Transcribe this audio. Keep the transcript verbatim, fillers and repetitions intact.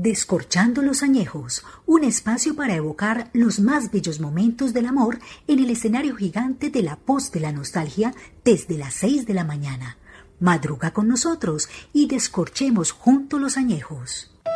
Descorchando los añejos, un espacio para evocar los más bellos momentos del amor en el escenario gigante de la Post de la Nostalgia desde las seis de la mañana. Madruga con nosotros y descorchemos juntos los añejos.